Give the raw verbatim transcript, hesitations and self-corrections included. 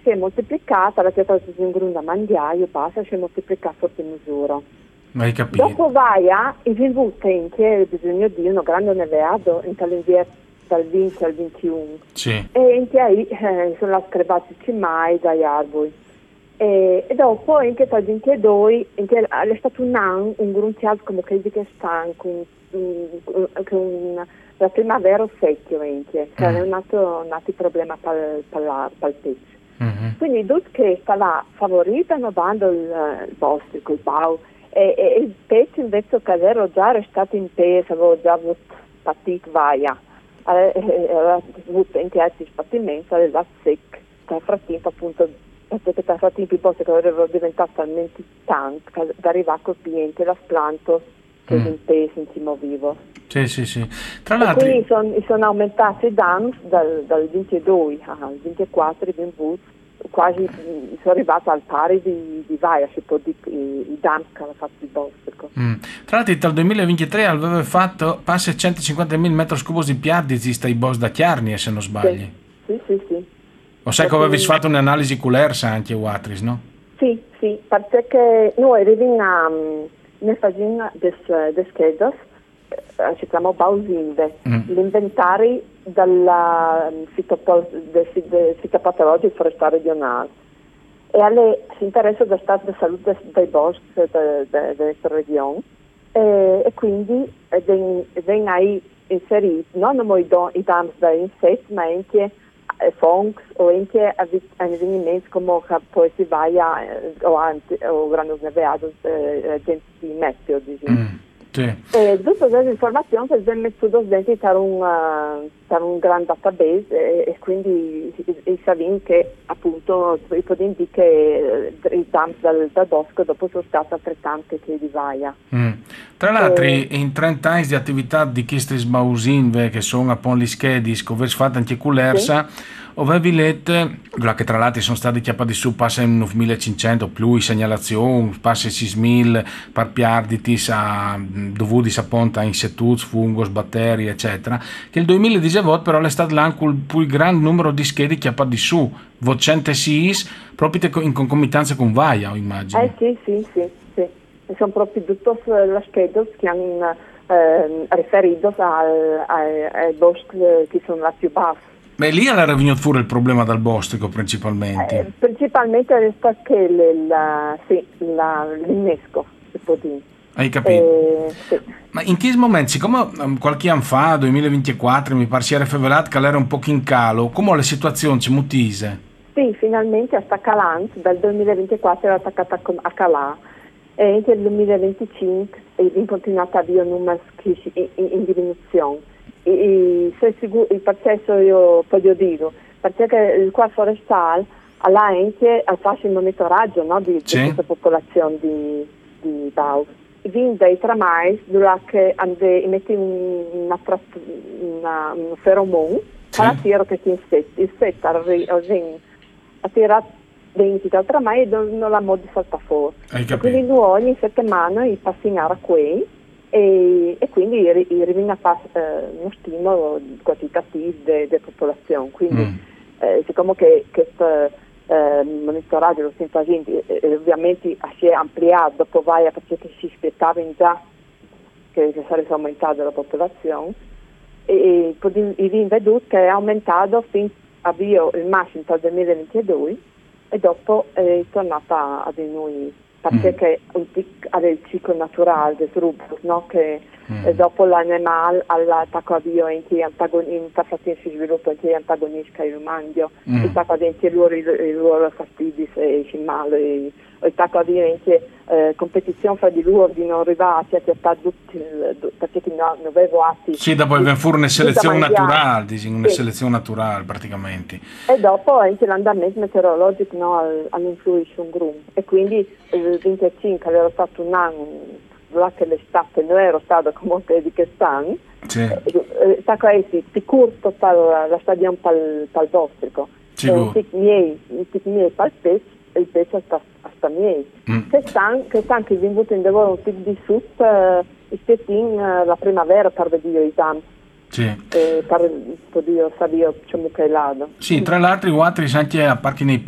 si è moltiplicata, la testa in grunda mandiaio, basta, si è moltiplicata sotto misura. Hai capito? Dopo vaia, il vinto che bisogno di uno grande neveado in tall'inverno dal venti al ventuno. Sì. E in lì eh, sono screbati cimai dagli arbori. E, e dopo anche dal ventidue è stato un anno un grunziato come che di che stanco con, con la primavera secchio anche, che Mm. è nato nato problema per per per pezzo. Mm-hmm. Quindi tutto che stava favorita no bando il, il bosco, il bau e, e il pezzo invece che ero già restato in peso, avevo già avuto partito vaia. Aveva avuto anche altri sbattimenti, aveva secco, nel frattempo appunto perché nel frattempo il bosco aveva diventato talmente tanto che arrivava a colpire la splanto che Mm. in peso in cimo vivo. Sì, sì, sì. Tra E l'altro, quindi sono, sono aumentati i danni dal, dal ventidue al ventiquattro, ventuno, quasi mh, sono arrivati al pari di, di vaia, si può dire, i, i danni che aveva fatto il bosco. mm. Tra l'altro dal duemilaventitré aveva fatto passa centocinquantamila metri cubi di piardi stai boss da Chiarni, se non Sì, sbagli. sì, sì. sì. O sai che avevi fatto un'analisi culersa anche Watris, no? Sì, sì, perché noi arriviamo nel fagina des, des schedos, eh, ci chiamiamo Bausilve, Mm. l'inventario della del fitopatologico forestale regionale. E a lei si interessa dello stato di salute dei boschi della regione e, e quindi vengono inseriti non solo i, i danni da insetti ma anche fongs o anche avvenimenti come che poi si va a, o, anche, o grandi neveados eh, agenti meteo, diciamo. Mm. Sì. E tutte queste informazioni vengono messe dentro per un, uh, per un gran database e, e quindi sappiamo che appunto i podin dire che i damp dal, dal bosco dopo sono state altrettante che di vaia. Mm. Tra l'altro in trenta anni di attività di queste sbausinve che sono appunto gli schedis che avete fatto anche culersa sì. Avevi letto che tra l'altro sono stati chiappati su passa in novantacinquecento più segnalazioni passa seimila per piarditis a dovuti appunto a insettuti, fungos, batteri eccetera che il duemiladiciotto però è stato anche il più grande numero di schedi chiappati su centosei proprio in concomitanza con vaia immagino. Eh sì sì sì sì e sono proprio tutti le schede che hanno eh, riferito al, ai, ai boschi che sono la più bassa. Beh, lì era venuto fuori il problema dal bostrico principalmente. Eh, principalmente resta che le, la, sì, la, l'innesco, si può dire. Hai capito? Eh, sì. Ma in che momento, siccome um, qualche anno fa, duemilaventiquattro, mi pare si era rivelato che era un po' in calo, come le situazioni ci mutise? Sì, finalmente sta calando, dal duemilaventiquattro era attaccata a calare e anche nel duemilaventicinque è continuato a avere numeri in, in diminuzione. E, e, sicuro, il processo io voglio dire, perché il qua forestale ha anche al fare il monitoraggio no, di, sì. di questa popolazione di, di bau. Viene dai tramai dove mette un, una, una, un feromone sì. per attirare questi insetti. Il set attira venti dal tramai e non la modi salta fuori. Quindi noi ogni settimana i passiamo qui e, e quindi arriviamo a fare eh, uno stimolo quantitativo della popolazione. Quindi mm. eh, siccome che questo eh, monitoraggio lo stiamo facendo eh, ovviamente si è ampliato dopo vaia perché si aspettava già che, che sarebbe aumentata la popolazione e, e il veduto che è aumentato fino a il massimo dal duemilaventidue e dopo è tornata a di noi perché mm. ha il ciclo naturale del gruppo, no? Che mm. dopo l'animale all'attacco a bio in che antagonista si sviluppa in che antagonista il mandio, mm. il tacco dentro i loro, i loro fastidi e il male, il tacco a bio in che eh, competizione fra di loro di non arrivare a cercare tutti perché non avevo atti. Sì, dopo di, fu una selezione naturale, una sì. selezione naturale praticamente. E dopo anche l'andamento meteorologico no, all'influisce un gruppo e quindi il venticinque era stato un anno là che l'estate non era stata come di quest'anno sì. sta quasi di corto per la stagione per il bostrico e i miei per il pesce il pesce sta sta miei mm. che stanno che stanno che vengono in lavoro un tipo di sup e spettin la primavera per vedere i campi. Sì. Eh, per poter sapere diciamo che è là. Sì, tra l'altro i altri anche a parchi nei